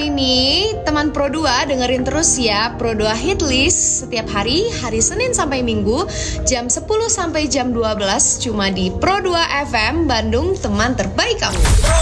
ini teman Pro 2 dengerin terus ya Pro 2 Hit List setiap hari Senin sampai Minggu jam 10 sampai jam 12 cuma di Pro 2 FM Bandung, teman terbaik kamu.